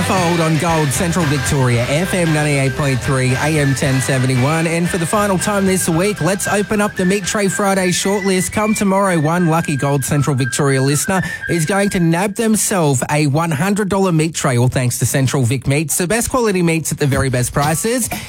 Unfold on Gold Central Victoria, FM 98.3, AM 1071. And for the final time this week, let's open up the Meat Tray Friday shortlist. Come tomorrow, one lucky Gold Central Victoria listener is going to nab themselves a $100 meat tray, all thanks to Central Vic Meats, the best quality meats at the very best prices.